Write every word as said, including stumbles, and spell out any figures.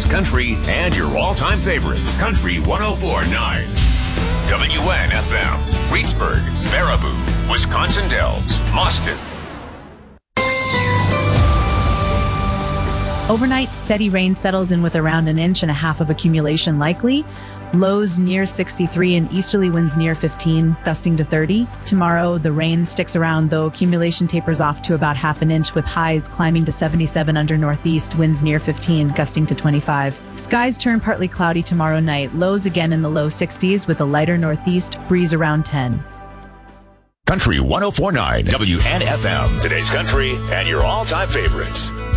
country and your all-time favorites. Country one oh four point nine. W N F M. Reedsburg, Baraboo, Wisconsin Dells, Boston. Overnight, steady rain settles in with around an inch and a half of accumulation likely. Lows near sixty-three and easterly winds near fifteen, gusting to thirty. Tomorrow, the rain sticks around, though accumulation tapers off to about half an inch, with highs climbing to seventy-seven under northeast, winds near fifteen, gusting to twenty-five. Skies turn partly cloudy tomorrow night, lows again in the low sixties with a lighter northeast, breeze around ten. Country one oh four point nine W N F M. Today's country and your all-time favorites.